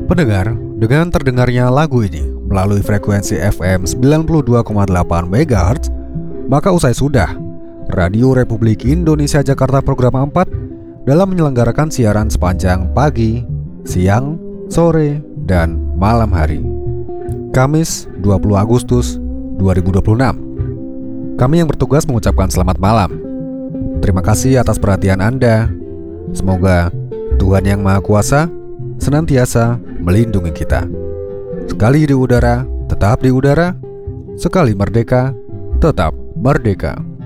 Pendengar, dengan terdengarnya lagu ini melalui frekuensi FM 92,8 MHz, maka usai sudah Radio Republik Indonesia Jakarta Program 4 dalam menyelenggarakan siaran sepanjang pagi, siang, sore, dan malam hari. Kamis 20 Agustus 2026. Kami yang bertugas mengucapkan selamat malam. Terima kasih atas perhatian Anda. Semoga Tuhan Yang Maha Kuasa senantiasa melindungi kita. Sekali di udara, tetap di udara. Sekali merdeka, tetap merdeka.